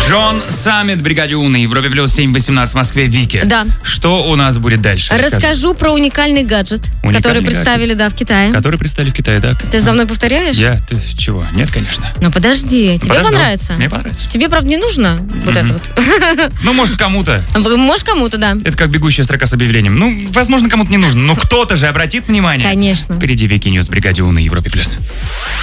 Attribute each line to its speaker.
Speaker 1: Джон Саммит, бригаде У на Европе плюс 7:18 в Москве. Вики.
Speaker 2: Да.
Speaker 1: Что у нас будет дальше?
Speaker 2: Расскажу про уникальный гаджет, который представили, в Китае.
Speaker 1: Который представили в Китае, да.
Speaker 2: Ты за мной повторяешь?
Speaker 1: Ты чего? Нет, конечно.
Speaker 2: Ну подожди, тебе понравится?
Speaker 1: Мне понравится.
Speaker 2: Тебе, правда, не нужно вот это вот?
Speaker 1: Ну, может, кому-то.
Speaker 2: Может, кому-то, да.
Speaker 1: Это как бегущая строка с объявлением. Ну, возможно, кому-то не нужно, но кто-то же обратит внимание.
Speaker 2: Конечно.
Speaker 1: Впереди Вики Ньюс, бригаде У на Европе плюс.